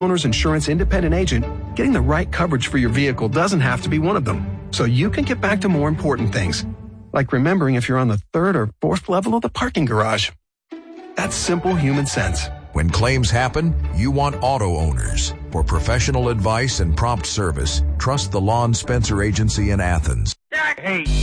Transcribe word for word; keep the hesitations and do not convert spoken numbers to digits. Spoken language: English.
Owner's Insurance independent agent, getting the right coverage for your vehicle doesn't have to be one of them. So you can get back to more important things, like remembering if you're on the third or fourth level of the parking garage. That's simple human sense. When claims happen, you want auto owners. For professional advice and prompt service, trust the Lawn Spencer Agency in Athens. Hey.